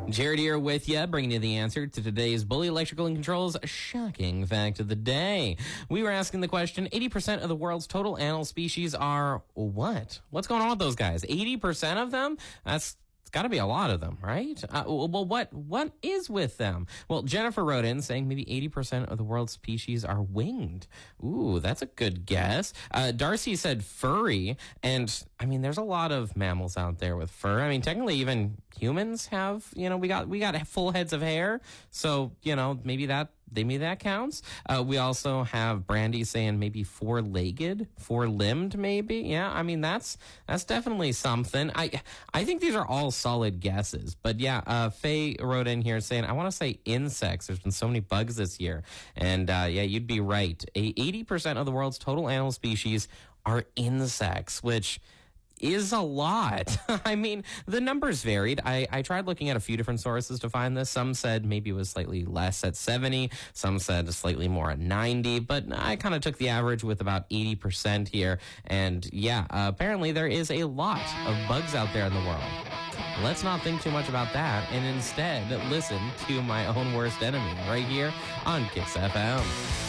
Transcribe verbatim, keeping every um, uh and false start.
Jared here with you, bringing you the answer to today's Bully Electrical and Controls shocking fact of the day. We were asking the question, eighty percent of the world's total animal species are what? What's going on with those guys? eighty percent of them? That's It's got to be a lot of them, right? Uh, well, what what is with them? Well, Jennifer wrote in saying maybe eighty percent of the world's species are winged. Ooh, that's a good guess. Uh, Darcy said furry, and I mean, there's a lot of mammals out there with fur. I mean, technically, even humans have, you know, we got we got full heads of hair, so you know, maybe that. Maybe that counts. Uh, we also have Brandy saying maybe four-legged, four-limbed, maybe. Yeah, I mean that's that's definitely something. I I think these are all solid guesses. But yeah, uh, Faye wrote in here saying I want to say insects. There's been so many bugs this year, and uh, yeah, you'd be right. eighty percent of the world's total animal species are insects, which is a lot. I mean, the numbers varied. I, I tried looking at a few different sources to find this. Some said maybe it was slightly less at seventy. Some said slightly more at ninety. But I kind of took the average with about eighty percent here. And yeah, uh, apparently there is a lot of bugs out there in the world. Let's not think too much about that and instead listen to my own worst enemy right here on Kicks F M.